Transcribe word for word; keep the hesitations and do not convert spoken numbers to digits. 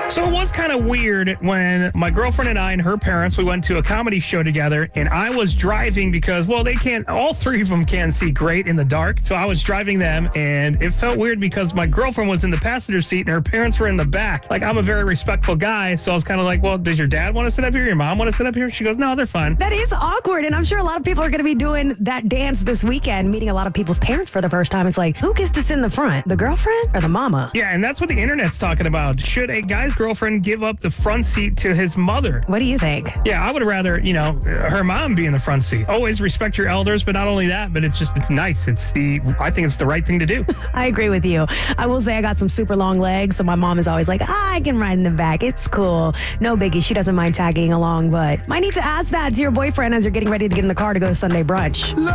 So it was kind of weird when my girlfriend and I and her parents, we went to a comedy show together, and I was driving because, well, they can't, all three of them can't see great in the dark. So I was driving them, and it felt weird because my girlfriend was in the passenger seat and her parents were in the back. Like, I'm a very respectful guy, so I was kind of like, well, does your dad want to sit up here? Your mom want to sit up here? She goes, no, they're fine. That is awkward, and I'm sure a lot of people are going to be doing that dance this weekend, meeting a lot of people's parents for the first time. It's like, who gets to sit in the front, the girlfriend or the mama? Yeah, and that's what the internet's talking about. Should a guy's girlfriend give up the front seat to his mother? What do you think? Yeah, I would rather, you know, her mom be in the front seat. Always respect your elders, but not only that, but it's just, it's nice. It's the, I think it's the right thing to do. I agree with you. I will say I got some super long legs, so my mom is always like, ah, I can ride in the back. It's cool. No biggie. She doesn't mind tagging along, but might need to ask that to your boyfriend as you're getting ready to get in the car to go to Sunday brunch.